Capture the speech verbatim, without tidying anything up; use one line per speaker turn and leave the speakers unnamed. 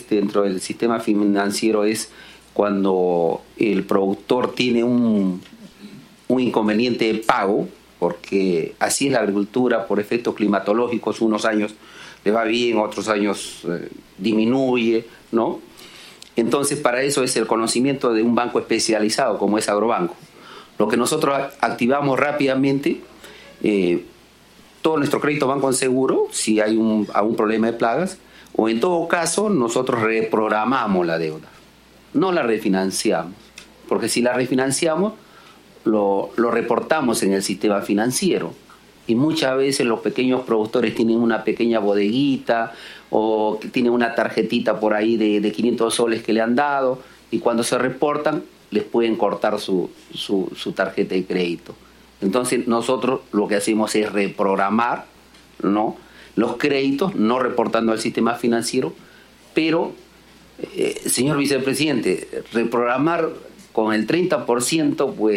dentro del sistema financiero es cuando el productor tiene un, un inconveniente de pago, porque así es la agricultura por efectos climatológicos, unos años le va bien, otros años eh, disminuye, ¿no? Entonces, para eso es el conocimiento de un banco especializado como es Agrobanco. Lo que nosotros activamos rápidamente, eh, todo nuestro crédito van con seguro, si hay un, algún problema de plagas, o en todo caso, nosotros reprogramamos la deuda, no la refinanciamos, porque si la refinanciamos, lo, lo reportamos en el sistema financiero. Y muchas veces los pequeños productores tienen una pequeña bodeguita o que tienen una tarjetita por ahí de, de quinientos soles que le han dado, y cuando se reportan les pueden cortar su, su, su tarjeta de crédito. Entonces nosotros lo que hacemos es reprogramar, ¿no?, los créditos, no reportando al sistema financiero, pero, eh, señor vicepresidente, reprogramar con el treinta por ciento, pues